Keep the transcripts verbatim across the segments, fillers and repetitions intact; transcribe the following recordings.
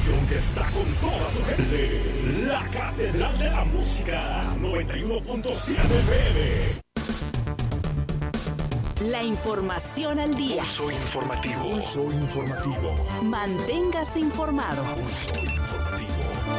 estación que está con toda su gente. La Catedral de la Música, noventa y uno punto siete F M. La información al día. Pulso informativo. Pulso informativo. Manténgase informado. Pulso informativo.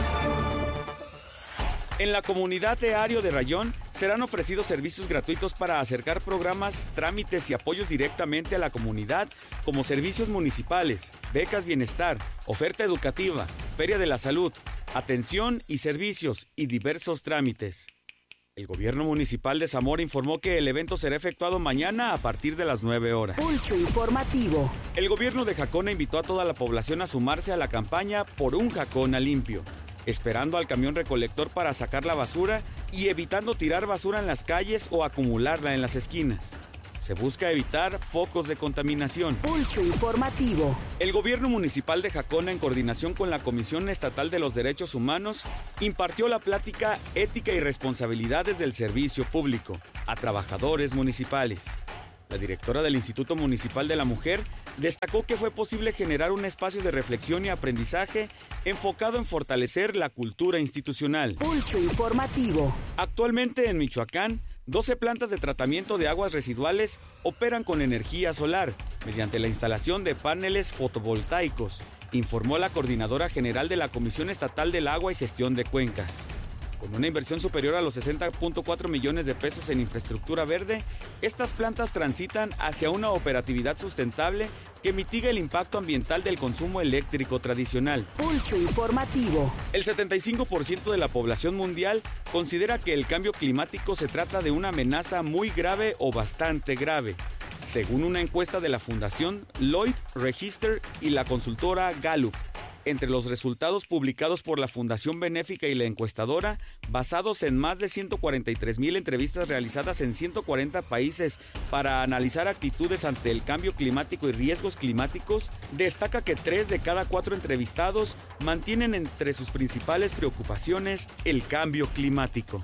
En la comunidad de Ario de Rayón serán ofrecidos servicios gratuitos para acercar programas, trámites y apoyos directamente a la comunidad, como servicios municipales, becas bienestar, oferta educativa, feria de la salud, atención y servicios y diversos trámites. El gobierno municipal de Zamora informó que el evento será efectuado mañana a partir de las nueve horas. Pulso informativo. El gobierno de Jacona invitó a toda la población a sumarse a la campaña Por un Jacona Limpio, esperando al camión recolector para sacar la basura y evitando tirar basura en las calles o acumularla en las esquinas. Se busca evitar focos de contaminación. Pulso informativo. El gobierno municipal de Jacona, en coordinación con la Comisión Estatal de los Derechos Humanos, impartió la plática Ética y Responsabilidades del Servicio Público a trabajadores municipales. La directora del Instituto Municipal de la Mujer destacó que fue posible generar un espacio de reflexión y aprendizaje enfocado en fortalecer la cultura institucional. Pulso informativo. Actualmente en Michoacán, doce plantas de tratamiento de aguas residuales operan con energía solar mediante la instalación de paneles fotovoltaicos, informó la coordinadora general de la Comisión Estatal del Agua y Gestión de Cuencas. Con una inversión superior a los sesenta punto cuatro millones de pesos en infraestructura verde, estas plantas transitan hacia una operatividad sustentable que mitiga el impacto ambiental del consumo eléctrico tradicional. Pulso informativo. El setenta y cinco por ciento de la población mundial considera que el cambio climático se trata de una amenaza muy grave o bastante grave, según una encuesta de la Fundación Lloyd Register y la consultora Gallup. Entre los resultados publicados por la Fundación Benéfica y la encuestadora, basados en más de ciento cuarenta y tres mil entrevistas realizadas en ciento cuarenta países para analizar actitudes ante el cambio climático y riesgos climáticos, destaca que tres de cada cuatro entrevistados mantienen entre sus principales preocupaciones el cambio climático.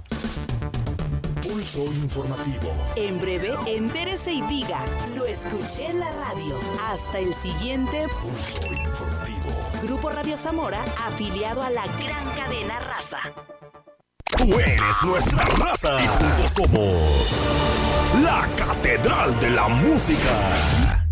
Pulso informativo. En breve, entérese y diga, lo escuché en la radio. Hasta el siguiente Pulso informativo. Grupo Radio Zamora, afiliado a la gran cadena Raza. Tú eres nuestra raza y juntos somos la Catedral de la Música.